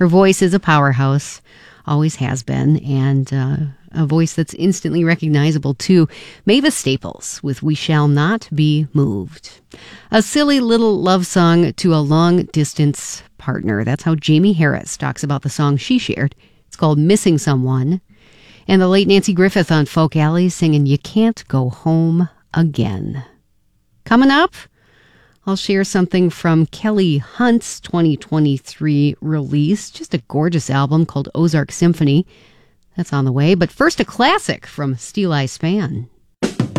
Her voice is a powerhouse, always has been, and a voice that's instantly recognizable too. Mavis Staples with We Shall Not Be Moved. A silly little love song to a long-distance partner. That's how Jamie Harris talks about the song she shared. It's called Missing Someone. And the late Nancy Griffith on Folk Alley singing You Can't Go Home Again. Coming up, I'll share something from Kelly Hunt's 2023 release. Just a gorgeous album called Ozark Symphony. That's on the way. But first, a classic from Steeleye Span.